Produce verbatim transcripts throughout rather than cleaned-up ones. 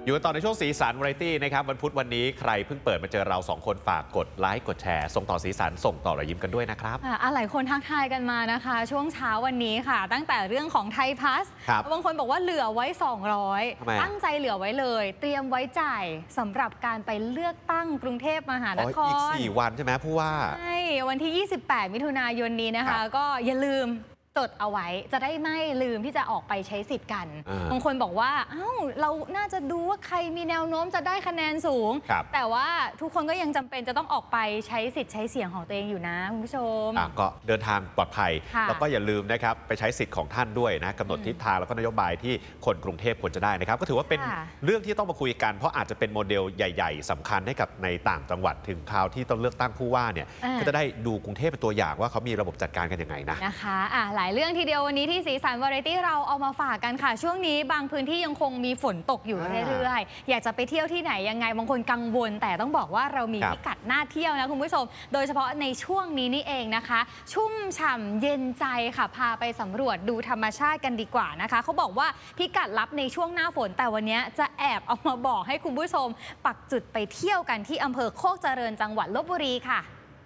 อยู่กันต่อในช่วงสีสันวาไรตี้นะครับวันพุธวันนี้ใครเพิ่งเปิดมาเจอเราสองคนฝากกดไลค์กดแชร์ส่งต่อสีสันส่งต่อรอยยิ้มกันด้วยนะครับอ่าหลายคนทักทายกันมานะคะช่วงเช้าวันนี้ค่ะตั้งแต่เรื่องของไทยพาสบางคนบอกว่าเหลือไว้สองร้อยตั้งใจเหลือไว้เลยเตรียมไว้จ่ายสำหรับการไปเลือกตั้งกรุงเทพมหานครอีกสี่วันใช่ไหมผู้ว่าใช่วันที่ยี่สิบแปดมิถุนายนนี้นะคะก็อย่าลืมจดเอาไว้จะได้ไม่ลืมที่จะออกไปใช้สิทธิ์กันบางคนบอกว่าเอ้าเราน่าจะดูว่าใครมีแนวโน้มจะได้คะแนนสูงแต่ว่าทุกคนก็ยังจำเป็นจะต้องออกไปใช้สิทธิ์ใช้เสียงของตัวเองอยู่นะคุณผู้ชมก็เดินทางปลอดภัยแล้วก็อย่าลืมนะครับไปใช้สิทธิ์ของท่านด้วยนะกำหนดทิศทางแล้วก็นโยบายที่คนกรุงเทพควรจะได้นะครับก็ถือว่าเป็นเรื่องที่ต้องมาคุยกันเพราะอาจจะเป็นโมเดลใหญ่ๆสำคัญให้กับในต่างจังหวัดถึงคราวที่ต้องเลือกตั้งผู้ว่าเนี่ยก็จะได้ดูกรุงเทพเป็นตัวอย่างว่าเขามีระบบจัดการกันยังไงนะนะคะอ่ะหลายเรื่องทีเดียววันนี้ที่สีสันวาไรตี้เราเอามาฝากกันค่ะช่วงนี้บางพื้นที่ยังคงมีฝนตกอยู่เรื่อยๆอยากจะไปเที่ยวที่ไหนยังไงบางคนกังวลแต่ต้องบอกว่าเรามีพิกัดน่าเที่ยวนะคุณผู้ชมโดยเฉพาะในช่วงนี้นี่เองนะคะชุ่มฉ่ำเย็นใจค่ะพาไปสำรวจดูธรรมชาติกันดีกว่านะคะเขาบอกว่าพิกัดลับในช่วงหน้าฝนแต่วันนี้จะแอบเอามาบอกให้คุณผู้ชมปักจุดไปเที่ยวกันที่อำเภอโคกเจริญจังหวัดลพบุรีค่ะ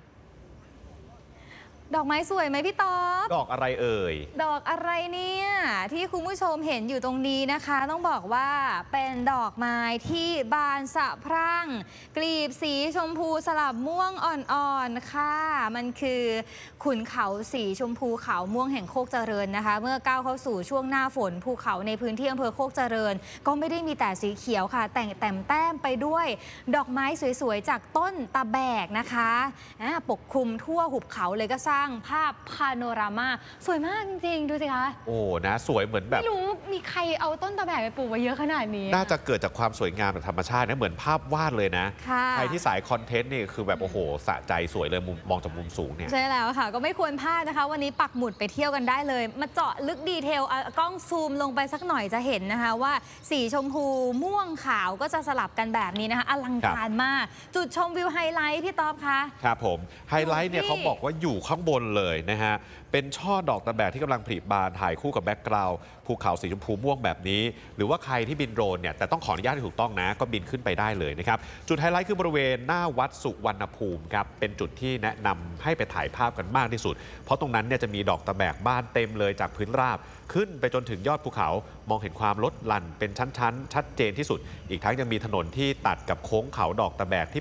ดอกไม้สวยไหมพี่ต๊อบดอกอะไรเอ่ยดอกอะไรเนี่ยที่คุณผู้ชมเห็นอยู่ตรงนี้นะคะต้องบอกว่าเป็นดอกไม้ที่บานสะพรั่งกลีบสีชมพูสลับม่วงอ่อนๆค่ะมันคือขุนเขาสีชมพูขาวม่วงแห่งโคกเจริญนะคะเมื่อก้าวเข้าสู่ช่วงหน้าฝนภูเขาในพื้นที่อำเภอโคกเจริญก็ไม่ได้มีแต่สีเขียวค่ะแต่งแต่มแต้มไปด้วยดอกไม้สวยๆจากต้นตะแบกนะคะปกคลุมทั่วหุบเขาเลยก็สร้างภาพพาโนรามาสวยมากจริงๆดูสิคะโอ้นะสวยเหมือนแบบไม่รู้มีใครเอาต้นตะแบกไปปลูกไว้เยอะขนาดนี้น่าจะเกิดจากความสวยงามจากธรรมชาตินะเหมือนภาพวาดเลยนะใครที่สายคอนเทนต์นี่คือแบบโอ้โหสะใจสวยเลยมุมมองจากมุมสูงเนี่ยใช่แล้วค่ะก็ไม่ควรพลาดนะคะวันนี้ปักหมุดไปเที่ยวกันได้เลยมาเจาะลึกดีเทลกล้องซูมลงไปสักหน่อยจะเห็นนะคะว่าสีชมพูม่วงขาวก็จะสลับกันแบบนี้นะคะอลังการมากจุดชมวิวไฮไลท์พี่ต๊อบคะครับผมไฮไลท์เนี่ยเขาบอกว่าอยู่ข้างบนเลยนะฮะเป็นช่อดอกตะแบกที่กำลังผลิบานถ่ายคู่กับแบ็กกราวด์ภูเขาสีชมพูม่วงแบบนี้หรือว่าใครที่บินโดรนเนี่ยแต่ต้องขออนุญาตที่ถูกต้องนะก็บินขึ้นไปได้เลยนะครับจุดไฮไลท์คือบริเวณหน้าวัดสุวรรณภูมิครับเป็นจุดที่แนะนำให้ไปถ่ายภาพกันมากที่สุดเพราะตรงนั้นเนี่ยจะมีดอกตะแบกบ้านเต็มเลยจากพื้นราบขึ้นไปจนถึงยอดภูเขามองเห็นความลดหลั่นเป็นชั้นๆชัดเจนที่สุดอีกทั้งยังมีถนนที่ตัดกับโค้งเขาดอกตะแบกที่